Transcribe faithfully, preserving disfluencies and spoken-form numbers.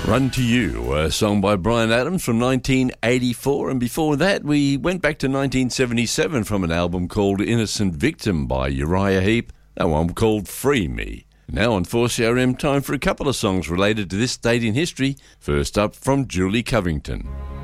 Run to You, a song by Bryan Adams from nineteen eighty-four, and before that we went back to nineteen seventy-seven from an album called Innocent Victim by Uriah Heep, that one called Free Me. Now on four C R M, time for a couple of songs related to this date in history. First up from Julie Covington.